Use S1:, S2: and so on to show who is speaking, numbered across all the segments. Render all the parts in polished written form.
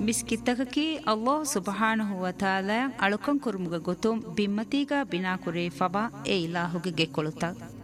S1: ಮಿಸ್ಕಿತ್ತಕಿ ಅಲ್ಲಾಹ್ ಸುಬ್ಹಾನಹು ವ ತಾಲಾ ಅಳುಕಂ ಕುರುಮುಗ ಗೊತುಂ ಬಿಮ್ಮತಿಗ ಬಿನಾ ಕುರೇ ಫಬಾ ಎ ಇಲಾಹುಗೆ ಗೆಕೊಳುತ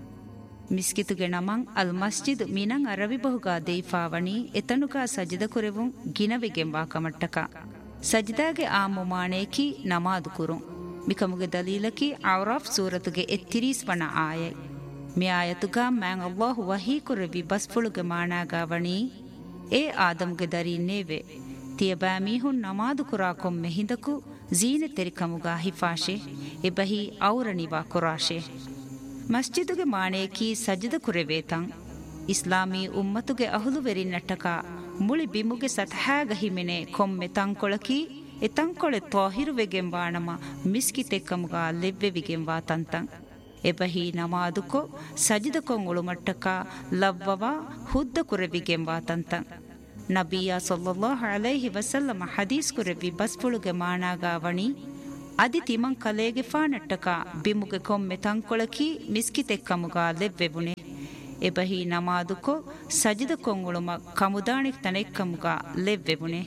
S1: ಮಿಸ್ಕಿತುಗೆ ನಮಂ ಅಲ್ ಮಸ್ಜಿದ್ ಮಿನಂ ಅರವಿ ಬಹುಗ ದೇಫಾವಣಿ ಎತನುಗ ಸಜಿದ ಕುರೆವುಂ ಗಿನವಿಗೆಂ ವಾಕಮಟ್ಟಕ ಸಜಿದಾಗೆ ಆ ಮುಮಾನೇಕಿ ನಮಾದು ಕುರುಂ ಮಿಕಮುಗೆ ದಲೀಲಕಿ ಔರಾಫ್ ಸೂರತುಗೆ ಎತ್ತಿರೀಸ್ ವನ ಆಯೈ ಮಿ ಆಯತುಗ ಮ್ಯಾಂ ಅಲ್ಲಾಹು ವಹೀ ಕುರವಿ ಬಸ್ಫುಳುಗೆ ಮಾನಾಗಾವಣಿ ಎ ಆದಮ್ಗೆ ದರೀನೇವೆ ತಿಯಬಾ ಮೀಹುನ್ ನಮಾದು ಕುರಾ ಕೊಮ್ಮೆ ಹಿಂದಕು ಜೀನೆ ತೆರಿಕಮುಗ ಹಿಫಾಶೆ ಎಬಹಿ ಔರಣಿವಾ ಕುರಾಶೆ ಮಸ್ಜಿದುಗೆ ಮಾಣೇಕಿ ಸಜ್ಜದ ಕುರೆವೇತಂ ಇಸ್ಲಾಮೀ ಉಮ್ಮತುಗೆ ಅಹುಲುವೆರಿ ನಟ್ಟಕ ಮುಳಿ ಬಿಮುಗೆ ಸತಹಾಗ ಹಿಮೆನೆ ಕೊಮ್ಮೆ ತಂಕೊಳಕಿ ಎ ತಂಕೊಳೆ ತ್ವಾಹಿರುವೆಗೆಂಬಾಣಮ ಮಿಸ್ಕಿತೆಕ್ಕಮುಗ ಲೆವ್ವೆವಿಗೆಂಬಾ ತಂತಂ ಎಬಹಿ ನಮಾದುಕೊ ಸಜ್ಜದ ಕೊಂಗುಳು ಮಟ್ಟಕ ಲವ್ವವ ಹುದ್ದ ಕುರೆವಿಗೆಂಬಾ ತಂತಂ ನಬಿಯ ಸಲ್ಲಲ್ಲಾಹು ಅಲೈಹಿ ವಸಲ್ಲಮ ಹದೀಸ್ ಕುರೆವಿ ಬಸ್ಫುಳುಗೆ ಮಾನಾಗಾವಣಿ ಅದಿ ತಿಮಂ ಕಲೇಗೆ ಫಾನಟ್ಟಕ ಬಿಮುಗೆ ಕೊಮ್ಮೆ ತಂಕೊಳಕಿ ಮಿಸ್ಕಿತೆಕ್ಕಮುಗ ಲೆವ್ವೆಬುಣೆ ಎಬಹಿ ನಮಾದುಕೊ ಸಜಿದ ಕೊಂಗುಳುಮ ಕಮುದಾಣಿಕ್ ತನೆಕ್ಕಮುಗ ಲೆವ್ವೆಬುಣೆ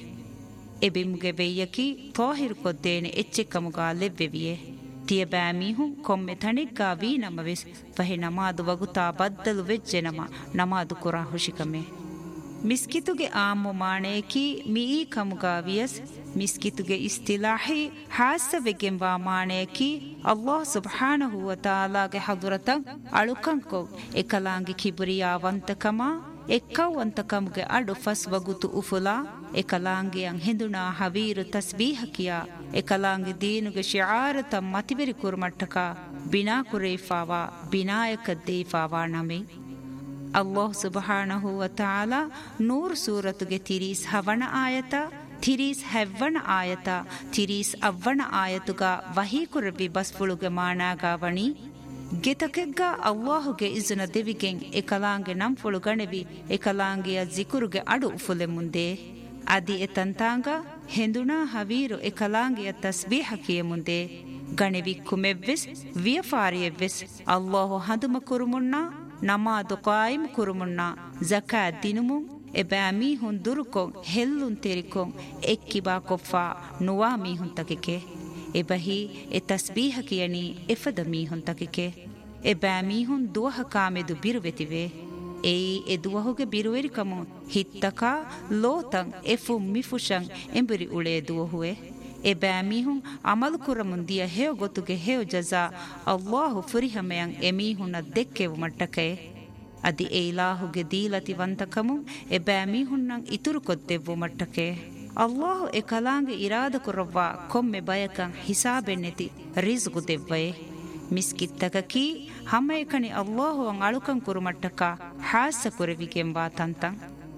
S1: ಎಬಿಮುಗೆ ಬೆಯ್ಯಕಿ ತೋಹಿರು ಕೊದ್ದೇನೆ ಎಚ್ಚೆಕ್ಕಮುಗ ಲೆವ್ವೆವಿಯೆ ತಿಯಬಾ ಮೀಹುಂ ಕೊಮ್ಮೆ ತಣಿಗ್ಗಾ ವೀ ನಮವೆಸ್ ಫಹೆ ನಮಾದು ವಗುತಾ ಬದ್ದಲು ವೆಜ್ಜೆ ನಮಾದು ಕುರಾ ಹುಶಿಕಮೆ ಮಿಸ್ಕಿತುಗೆ ಆಮು ಮಾಣೇಕಿ ಮೀ ಕಮುಗಾ ವಿಯಸ್ ಮಿಸ್ಕಿತುಗೆ ಇಸ್ತಿಲಾಹಿ ಹಾಸವೆಗೆಂಬಾ ಮಾಣೇಕಿ ಅಲ್ಲಾಹ್ ಸುಬ್ಹಾನಹು ವ ತಾಲಾಗೆ ಹದುರತಂ ಅಳುಕಂಕೊ ಎಕಲಾಂಗಿ ಕಿಬುರಿಯಾವಂತಕಮ ಎಕ್ಕವಂತಕಮುಗೆ ಅಡು ಫಸ್ ವಗುತು ಉಫುಲಾ ಎಕಲಾಂಗಿಯಂ ಹಿಂದುನಾ ಹವೀರು ತಸ್ಬೀಹಕಿಯ ಎಕಲಾಂಗಿ ದೀನುಗೆ ಶಿಆರತ ಮತಿಬೆರಿ ಕುರ್ಮಟ್ಟಕ ಬಿನಾ ಕುರೇಫಾವಾ ಬಿನಾಯಕ ದೇಫಾವಾ ನಮೆ ಅಲ್ಲಾಹ್ ಸುಬ್ಹಾನಹು ವ ತಾಲಾ ನೂರ್ ಸೂರತುಗೆ ತಿರೀಸ್ ಹವಣ ಆಯತ ತಿರೀಸ್ ಹೆವ್ವಣ ಆಯತ ತಿರೀಸ್ ಅವ್ವಣ ಆಯತುಗ ವಹೀ ಕುರಬಿ ಬಸ್ಫುಳುಗೆ ಮಾನಾಗಾವಣಿ ಗೆತಕೆಗ್ಗ ಅಲ್ಲಾಹುಗೆ ಇಜುನ ದೆವಿಗೆಂ ಎಕಲಾಂಗೆ ನಂಫುಳು ಗಣೆವಿ ಎಕಲಾಂಗೆಯ ಜಿಕುರುಗೆ ಅಡು ಉಫುಲೆ ಮುಂದೆ ಅದಿ ಎತಂತಾಂಗ ಹೆಂದುಣಾ ಹವೀರು ಎಕಲಾಂಗೆಯ ತಸ್ಬೀಹಕಿಯ ಮುಂದೆ ಗಣೆವಿ ಕುಮೆವ್ವೆಸ್ ವಿಯಫಾರಿಯವ್ವೆಸ್ ಅಲ್ಲಾಹು ಹದುಮ ಕುರುಮುಣ್ಣ ನಮಾದು ಕಾಯಿಮ್ ಕುರುಮುಣ್ಣ ಜಕಾತ್ ದಿನುಮುಂ ಎಬಾ ಮೀಹುನ್ ದುರುಕೊಂ ಹೆಲ್ಲುನ್ ತೆರಿಕೊಂ ಎಕ್ಕಿಬಾ ಕೊಫ್ಫಾ ನುವಾ ಮೀಹುನ್ ತಕಿಕೆ ಎಬಹಿ ಎ ತಸ್ಬೀಹಕಿಯನಿ ಎಫದ ಮೀಹುನ್ ತಕಿಕೆ ಎಬಾ ಮೀಹುನ್ ದುವಹ ಕಾಮೆದು ಬಿರುವೆತಿವೆ ಏಯಿ ಎ ದುವಹುಗೆ ಬಿರುವೆರಿಕಮು ಹಿತ್ತಕ ಲೋತಂ ಎಫು ಮಿಫುಶಂ ಎಂಬುರಿ ಉಳೆ ದುವಹುವೆ ಎಬಾ ಮೀಹುನ್ ಅಮಲ್ ಕುರಮುಂದಿಯ ಹೇವ ಗೊತ್ತುಗೆ ಹೇವ ಜಜಾ ಅಲ್ಲಾಹು ಫುರಿಹಮೆಯಂ ಎಮೀಹುನ ದೆಕ್ಕೆವು ಮಟ್ಟಕೆ ಅದಿ ಏಲಾಹುಗೆ ದೀಲತಿ ವಂತಕಮು ಎಬಾ ಮೀಹುನ್ನಂ ಇತುರು ಕೊದ್ದೆವು ಮಟ್ಟಕೆ ಅಲ್ಲಾಹು ಎ ಕಲಾಂಗೆ ಇರಾದ ಕುರವ್ವ ಕೊಮ್ಮೆ ಬಯಕಂ ಹಿಸಾಬೆನ್ನೆತಿ ರಿಜ್ಗು ದೆವ್ವಯೆ ಮಿಸ್ಕಿತ್ತಕಕಿ ಹಮ್ಮಯಕನಿ ಅಲ್ಲಾಹು ಅಂ ಅಳುಕಂ ಕುರುಮಟ್ಟಕ ಹಾಸ ಕುರವಿಗೆಂಬಾ ತಂತಂ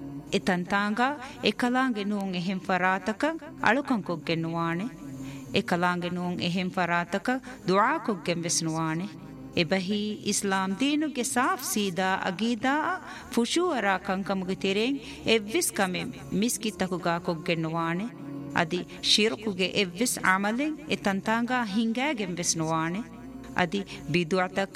S1: ಎತಂತಾಂಗ ಎಕಲಾಂಗೆ ನೂಂ ಎಹೆಂ ಫರಾತಕ ಅಳುಕಂ ಕೊಗ್ಗೆನ್ನುವಾಣೆ ಎಕಲಾಂಗೆ ನೂಂ ಎಹೆಂ ಫರಾತಕ ದುಆ ಕೊಗ್ಗೆಂ ವೆಸ್ನುವಾಣೆ ಎಬಹಿ ಇಸ್ಲಾಂ ದೀನುಗೆ ಸಾಫ್ ಸೀದಾ ಅಗೀದಾ ಫುಶೂಅರ ಕಂಕಮುಗೆ ತೆರೆಂ ಎವ್ವಿಸ್ ಕಮೆ ಮಿಸ್ಕಿತ್ತಕುಗಾ ಕೊಗ್ಗೆನ್ನುವಾಣೆ ಅದಿ ಶಿರ್ಕುಗೆ ಎವ್ವಿಸ್ ಅಮಲೆಂ ಎತಂತಾಂಗ ಹಿಂಗಾಗೆಂ ವೆಸ್ನುವಾಣೆ ಅದಿ ಬಿದುಅತಕ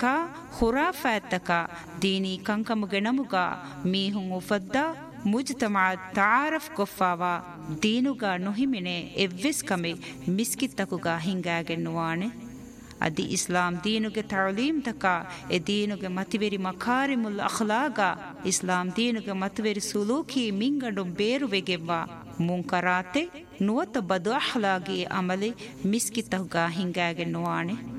S1: ಖುರಾಫಾತಕ ದೀನಿ ಕಂಕಮುಗೆ ನಮುಗ ಮೀಹುಂ ಉಫದ್ದ ಮುಜ್ತಮಾ ತಾರಫ್ ಕೊಫಾವಾ ದೀನುಗ ನುಹಿಮಿನೆ ಎವ್ವಿಸ್ ಕಮೆ ಮಿಸ್ಕಿತ್ತಕುಗ ಹಿಂಗಾಗೆನ್ನುವಾಣೆ ಅದಿ ಇಸ್ಲಾಂ ದೀನುಗೆ ತಾಲೀಮ್ ತಕ ಎ ದೀನುಗೆ ಮತಿವೆರಿ ಮಕಾರಿಮುಲ್ ಅಖ್ಲಾಗ ಇಸ್ಲಾಂ ದೀನುಗೆ ಮತಿವೆರಿ ಸುಲೂಕಿ ಮಿಂಗಂಡು ಬೇರುವೆಗೆವ್ವ ಮುಂಕರಾತೆ ನುವತ ಬದು ಅಖ್ಲಾಗಿ ಅಮಲೆ ಮಿಸ್ಕಿತ್ತಕುಗ ಹಿಂಗಾಗೆನ್ನುವಾಣೆ